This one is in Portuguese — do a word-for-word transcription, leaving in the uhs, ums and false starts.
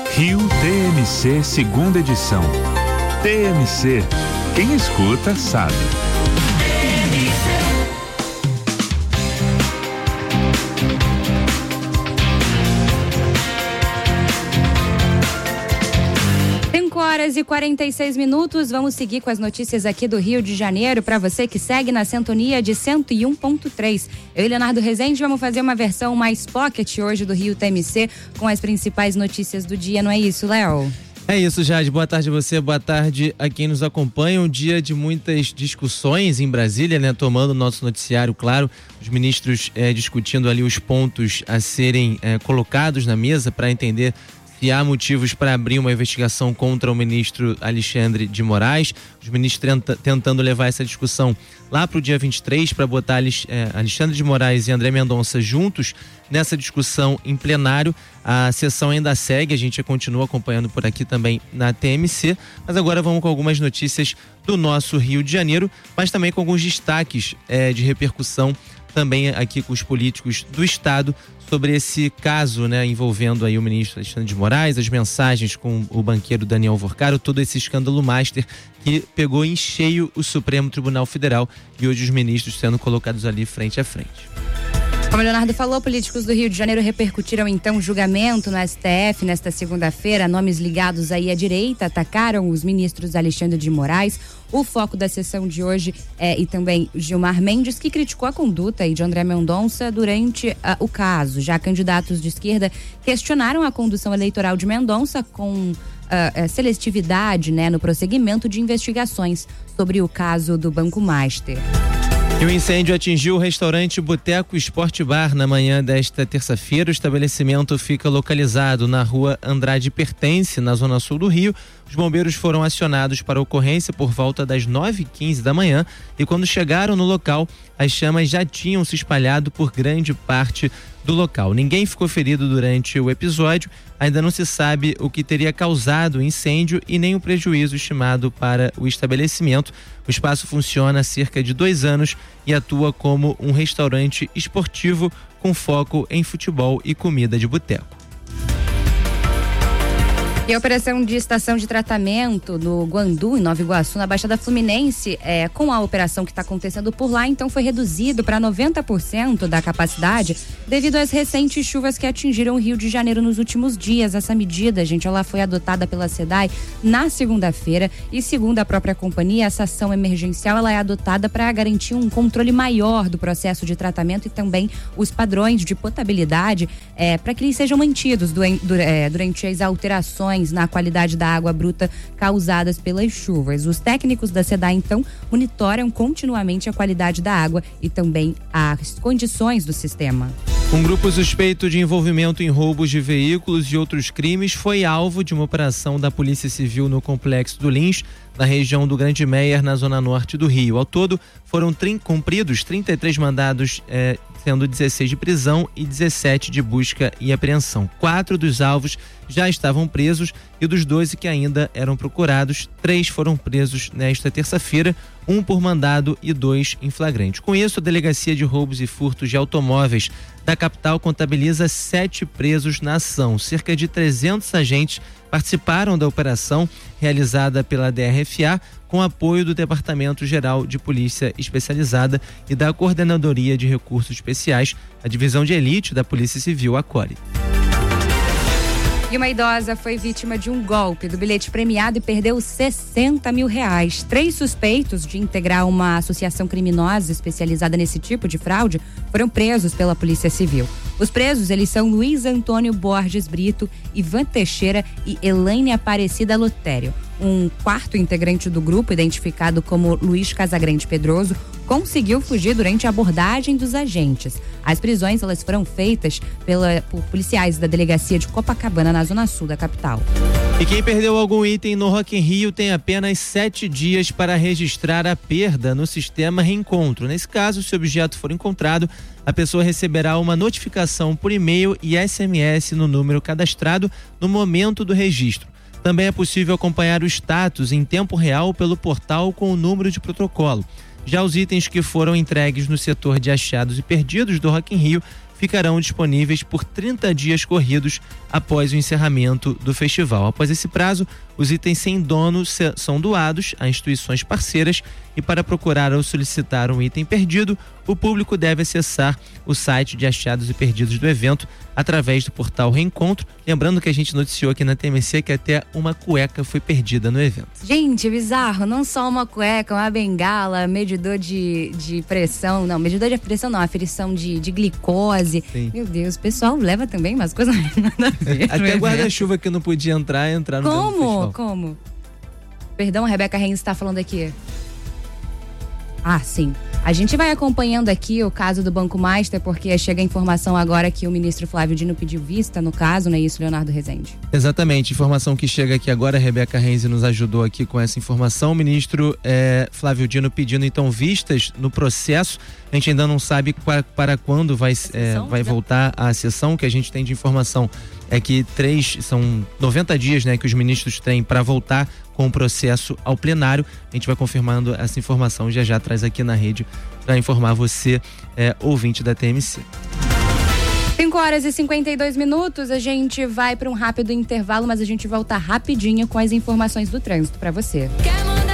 Rio T M C segunda edição. T M C, quem escuta sabe. horas e quarenta e seis minutos, vamos seguir com as notícias aqui do Rio de Janeiro, para você que segue na sintonia de cento e um ponto três. Eu e Leonardo Rezende vamos fazer uma versão mais pocket hoje do Rio T M C, com as principais notícias do dia, não é isso, Léo? É isso, Jade. Boa tarde a você, boa tarde a quem nos acompanha. Um dia de muitas discussões em Brasília, né? Tomando o nosso noticiário, claro, os ministros eh, discutindo ali os pontos a serem eh, colocados na mesa para entender se há motivos para abrir uma investigação contra o ministro Alexandre de Moraes. Os ministros tenta, tentando levar essa discussão lá para o dia vinte e três, para botar Alex, eh, Alexandre de Moraes e André Mendonça juntos nessa discussão em plenário. A sessão ainda segue, a gente continua acompanhando por aqui também na T M C, mas agora vamos com algumas notícias do nosso Rio de Janeiro, mas também com alguns destaques eh, de repercussão também aqui com os políticos do estado sobre esse caso, né, envolvendo aí o ministro Alexandre de Moraes, as mensagens com o banqueiro Daniel Vorcaro, todo esse escândalo master que pegou em cheio o Supremo Tribunal Federal e hoje os ministros sendo colocados ali frente a frente. Como o Leonardo falou, políticos do Rio de Janeiro repercutiram então o julgamento no S T F nesta segunda-feira. Nomes ligados aí à direita atacaram os ministros Alexandre de Moraes. O foco da sessão de hoje é e também Gilmar Mendes, que criticou a conduta aí de André Mendonça durante uh, o caso. Já candidatos de esquerda questionaram a condução eleitoral de Mendonça com uh, seletividade, né, no prosseguimento de investigações sobre o caso do Banco Master. E o incêndio atingiu o restaurante Boteco Sport Bar na manhã desta terça-feira. O estabelecimento fica localizado na rua Andrade Pertence, na zona sul do Rio. Os bombeiros foram acionados para a ocorrência por volta das nove e quinze da manhã e quando chegaram no local, as chamas já tinham se espalhado por grande parte do local. Ninguém ficou ferido durante o episódio, ainda não se sabe o que teria causado o incêndio e nem o prejuízo estimado para o estabelecimento. O espaço funciona há cerca de dois anos e atua como um restaurante esportivo com foco em futebol e comida de boteco. E a operação de estação de tratamento no Guandu, em Nova Iguaçu, na Baixada Fluminense, é, com a operação que está acontecendo por lá, então foi reduzido para noventa por cento da capacidade devido às recentes chuvas que atingiram o Rio de Janeiro nos últimos dias. Essa medida, gente, ela foi adotada pela SEDAI na segunda-feira e, segundo a própria companhia, essa ação emergencial ela é adotada para garantir um controle maior do processo de tratamento e também os padrões de potabilidade é, para que eles sejam mantidos durante, durante as alterações na qualidade da água bruta causadas pelas chuvas. Os técnicos da SEDAI, então, monitoram continuamente a qualidade da água e também as condições do sistema. Um grupo suspeito de envolvimento em roubos de veículos e outros crimes foi alvo de uma operação da Polícia Civil no Complexo do Lins, na região do Grande Meier, na zona norte do Rio. Ao todo, foram trin- cumpridos trinta e três mandados, eh, sendo dezesseis de prisão e dezessete de busca e apreensão. Quatro dos alvos já estavam presos e dos doze que ainda eram procurados, três foram presos nesta terça-feira, um por mandado e dois em flagrante. Com isso, a Delegacia de Roubos e Furtos de Automóveis da capital contabiliza sete presos na ação. Cerca de trezentos agentes participaram da operação realizada pela D R F A com apoio do Departamento Geral de Polícia Especializada e da Coordenadoria de Recursos Especiais, a Divisão de Elite da Polícia Civil, a CORE. E uma idosa foi vítima de um golpe do bilhete premiado e perdeu sessenta mil reais. Três suspeitos de integrar uma associação criminosa especializada nesse tipo de fraude foram presos pela Polícia Civil. Os presos, eles são Luiz Antônio Borges Brito, Ivan Teixeira e Elaine Aparecida Lotério. Um quarto integrante do grupo, identificado como Luiz Casagrande Pedroso, conseguiu fugir durante a abordagem dos agentes. As prisões elas foram feitas pela, por policiais da delegacia de Copacabana, na zona sul da capital. E quem perdeu algum item no Rock in Rio tem apenas sete dias para registrar a perda no sistema Reencontro. Nesse caso, se o objeto for encontrado, a pessoa receberá uma notificação por e-mail e S M S no número cadastrado no momento do registro. Também é possível acompanhar o status em tempo real pelo portal com o número de protocolo. Já os itens que foram entregues no setor de achados e perdidos do Rock in Rio ficarão disponíveis por trinta dias corridos após o encerramento do festival. Após esse prazo, os itens sem dono são doados a instituições parceiras e para procurar ou solicitar um item perdido, o público deve acessar o site de achados e perdidos do evento através do portal Reencontro. Lembrando que a gente noticiou aqui na T M C que até uma cueca foi perdida no evento. Gente, bizarro, não só uma cueca, uma bengala, medidor de, de pressão, não, medidor de pressão não, aferição de, de glicose. Sim. Meu Deus, o pessoal leva também umas coisas nada a ver. Até guarda-chuva que não podia entrar, entrar no Como? Como? Perdão, a Rebeca Reis está falando aqui. Ah, sim. A gente vai acompanhando aqui o caso do Banco Master, porque chega a informação agora que o ministro Flávio Dino pediu vista no caso, não é isso, Leonardo Rezende? Exatamente, informação que chega aqui agora, a Rebeca Renzi nos ajudou aqui com essa informação. O ministro é, Flávio Dino pedindo então vistas no processo. A gente ainda não sabe para, para quando vai, é, vai voltar a sessão. O que a gente tem de informação é que três, são noventa dias, né, que os ministros têm para voltar com o processo ao plenário. A gente vai confirmando essa informação, já já traz aqui na rede para informar você, é, ouvinte da T M C. cinco horas e cinquenta e dois minutos, a gente vai para um rápido intervalo, mas a gente volta rapidinho com as informações do trânsito para você.